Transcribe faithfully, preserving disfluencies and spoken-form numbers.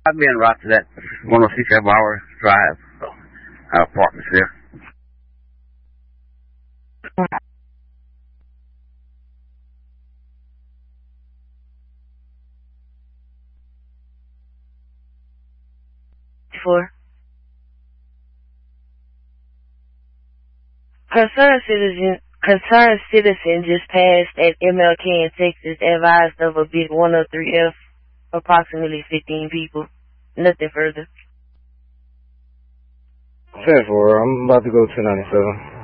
I've been right to that one oh six hour drive. So, our apartment's there. Four. Concerned citizen, concerned citizen just passed at M L K in Texas, advised of a big one oh three F, approximately fifteen people. Nothing further. ten four, I'm about to go to ninety-seven.